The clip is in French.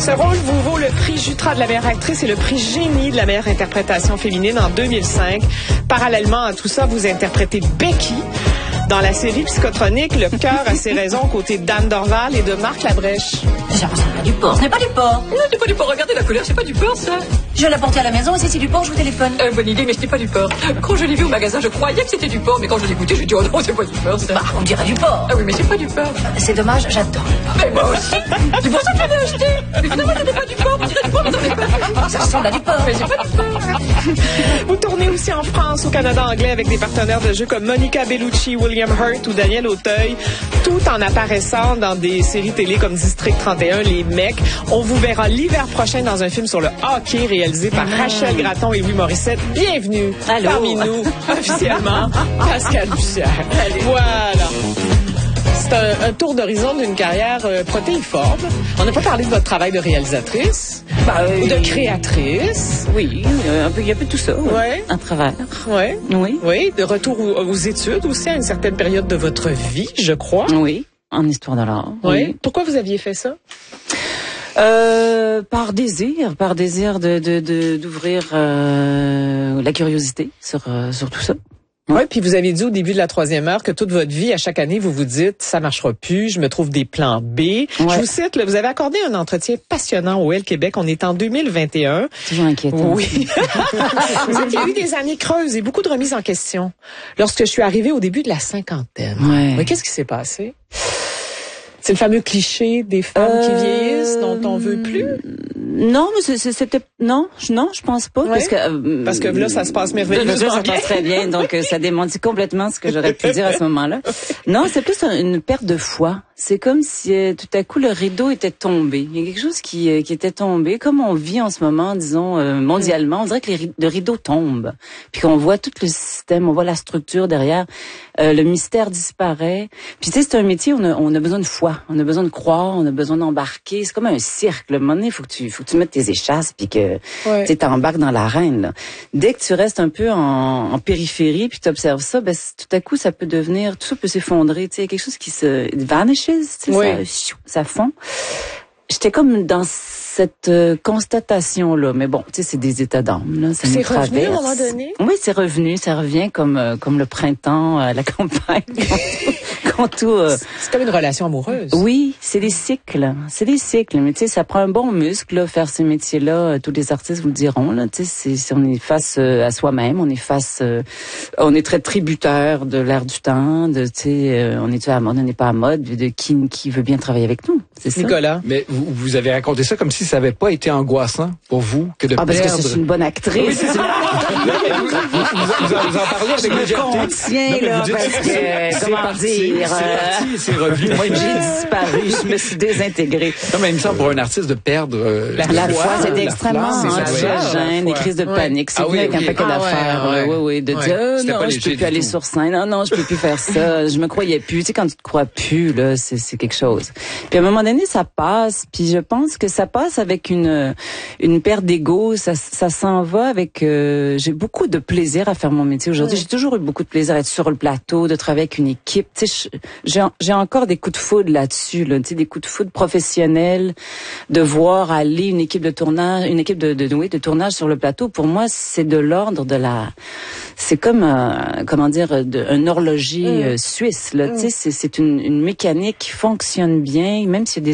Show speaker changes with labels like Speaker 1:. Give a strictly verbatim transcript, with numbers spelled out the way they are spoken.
Speaker 1: Ce rôle vous vaut le prix Jutra de la meilleure actrice et le prix Génie de la meilleure interprétation féminine en deux mille cinq. Parallèlement à tout ça, vous interprétez Becky dans la série Psychotronique, Le cœur a ses raisons, aux côtés d'Anne Dorval et de Marc Labrèche.
Speaker 2: J'ai l'impression que c'est pas du porc. Ce n'est pas du porc.
Speaker 3: Non, c'est pas du porc. Regardez la couleur, c'est pas du porc, ça.
Speaker 2: Je l'ai porté à la maison et si c'est du porc, je vous téléphone.
Speaker 3: Euh, bonne idée, mais ce n'est pas du porc. Quand je l'ai vu au magasin, je croyais que c'était du porc, mais quand je l'ai goûté, j'ai dit, oh non, c'est pas du porc, ça.
Speaker 2: Bah, on dirait du porc.
Speaker 3: Ah oui, mais c'est pas du porc.
Speaker 2: C'est dommage, j'adore.
Speaker 3: Mais moi aussi. C'est pour ça que je l'ai acheté. Mais finalement, ce n'est pas du porc. On dirait du porc, mais ça n'est pas.
Speaker 2: Ça ressemble à du porc.
Speaker 3: Mais c'est pas du porc.
Speaker 1: Vous tournez aussi en France, au Canada anglais, avec des partenaires de jeu comme Monica Bellucci, William Hurt ou Daniel Auteuil, tout en apparaissant dans des séries télé comme District trente et un, Les Mecs. On vous verra l'hiver prochain dans un film sur le hockey réalisé par Rachel Gratton et Louis Morissette. Bienvenue
Speaker 2: Allô.
Speaker 1: Parmi nous, officiellement, Pascal Bussière. Voilà. C'est un, un tour d'horizon d'une carrière euh, protéiforme. On n'a pas parlé de votre travail de réalisatrice,
Speaker 4: bah, euh,
Speaker 1: ou de créatrice.
Speaker 4: Oui, euh, un peu, il y a un peu tout ça.
Speaker 1: Ouais.
Speaker 4: À travers.
Speaker 1: Ouais.
Speaker 4: Oui.
Speaker 1: Oui, de retour aux, aux études aussi à une certaine période de votre vie, je crois.
Speaker 4: Oui, en histoire de l'art.
Speaker 1: Oui.
Speaker 4: Oui.
Speaker 1: Pourquoi vous aviez fait ça?
Speaker 4: Euh, par désir, par désir de, de, de d'ouvrir euh, la curiosité sur euh, sur tout ça.
Speaker 1: Oui, puis vous avez dit au début de la troisième heure que toute votre vie, à chaque année, vous vous dites, ça marchera plus, je me trouve des plans B. Ouais. Je vous cite, là, vous avez accordé un entretien passionnant au L Québec. On est en deux mille vingt et un.
Speaker 4: Toujours inquiétant.
Speaker 1: Oui. Vous avez eu des années creuses et beaucoup de remises en question. Lorsque je suis arrivée au début de la cinquantaine.
Speaker 4: Ouais.
Speaker 1: Mais qu'est-ce qui s'est passé? C'est le fameux cliché des femmes euh... qui vieillissent dont on veut plus?
Speaker 4: Non, mais c'était non, non, je pense pas, ouais. parce que euh,
Speaker 1: parce que là ça se passe merveilleusement
Speaker 4: ça se passe très bien, donc euh, ça démentit complètement ce que j'aurais pu dire à ce moment-là. Non, c'est plus une perte de foi. C'est comme si euh, tout à coup le rideau était tombé. Il y a quelque chose qui euh, qui était tombé, comme on vit en ce moment, disons euh, mondialement. On dirait que les, le rideau tombe, puis qu'on voit tout le système, on voit la structure derrière. Euh, le mystère disparaît. Puis tu sais, c'est un métier où on a, on a besoin de foi, on a besoin de croire, on a besoin d'embarquer. C'est comme un cirque. À un moment donné, il faut que tu, faut que tu mettes tes échasses puis que ouais. tu t'embarques dans l'arène. Là. Dès que tu restes un peu en, en périphérie puis tu observes ça, ben tout à coup ça peut devenir, tout ça peut s'effondrer. Tu sais, quelque chose qui se vanishes, tu sais, oui. ça, ça fond. J'étais comme dans cette euh, constatation-là. Mais bon, tu sais, c'est des états d'âme, là. Ça
Speaker 1: c'est
Speaker 4: nous traverse.
Speaker 1: Revenu à un moment donné?
Speaker 4: Oui, c'est revenu. Ça revient comme euh, comme le printemps à la campagne. Quand tout, euh...
Speaker 1: c'est comme une relation amoureuse.
Speaker 4: Oui, c'est des cycles. C'est des cycles. Mais tu sais, ça prend un bon muscle, là, faire ce métier-là. Tous les artistes vous le diront, là. Tu sais, c'est, on est face euh, à soi-même. On est face... Euh, on est très tributaire de l'air du temps. De, tu sais, euh, on est à la mode, on n'est pas à mode. De qui, qui veut bien travailler avec nous. C'est ça.
Speaker 1: Nicolas.
Speaker 5: Mais vous, vous avez raconté ça comme si ça n'avait pas été angoissant pour vous que de
Speaker 4: ah,
Speaker 5: perdre...
Speaker 4: parce que c'est une bonne actrice. Oui, c'est ça.
Speaker 5: vous, vous, vous, en, vous en parlez avec légèreté.
Speaker 4: Contiens, là,
Speaker 5: dites,
Speaker 4: parce que, comment
Speaker 5: parti,
Speaker 4: dire...
Speaker 5: C'est parti, c'est revenu. Moi,
Speaker 4: j'ai disparu, je me suis désintégrée.
Speaker 5: Non, mais il me semble pour un artiste de perdre... Euh,
Speaker 4: la, la foi, c'est extrêmement anxiogène, des crises de panique. C'est venu avec un paquet d'affaires. Oui, oui, de dire, oh, non, je peux plus aller sur scène. Non, non, je peux plus faire ça. Je me croyais plus. Tu sais, quand tu te crois plus, là, c'est, c'est quelque chose. Puis à un moment donné, ça passe. Puis je pense que ça passe avec une une perte d'ego. Ça, ça s'en va avec... Euh, j'ai beaucoup de plaisir à faire mon métier aujourd'hui. Oui. J'ai toujours eu beaucoup de plaisir à être sur le plateau, de travailler avec une équipe. Tu sais, j'ai, j'ai encore des coups de foudre là-dessus, là, tu sais, des coups de foudre professionnels, de voir aller une équipe de tournage, une équipe de, de, de, oui, de tournage sur le plateau. Pour moi, c'est de l'ordre de la... C'est comme, un, comment dire, de, un horloger mmh. euh, suisse, là, mmh. tu sais, c'est, c'est une, une mécanique qui fonctionne bien, même s'il y a des